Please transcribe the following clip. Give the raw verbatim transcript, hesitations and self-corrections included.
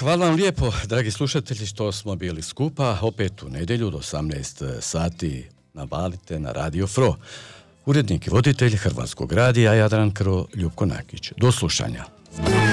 hvala vam lijepo, dragi slušatelji, što smo bili skupa. Opet u nedjelju do osamnaest sati navalite na Radio Fro. Urednik i voditelj Hrvatskog radija Jadran Kro, Ljupko Nakić. Do slušanja.